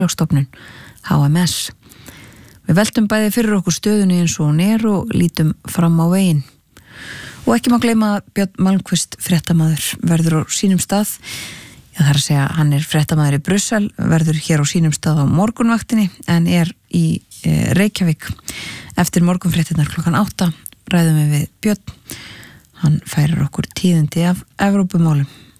Stofnun HMS. Við veltum bæði fyrir okkur stöðunni eins og hún og lítum fram á veginn. Og ekki má gleyma að Björn Malmquist fréttamaður verður á sínum stað. Það er að segja, hann fréttamaður í Brussel, verður hér á sínum stað á morgunvaktinni en í Reykjavík. Eftir morgunfréttirnar klukkan 8 ræðum við Björn. Hann færir okkur tíðindi af Evrópumálum.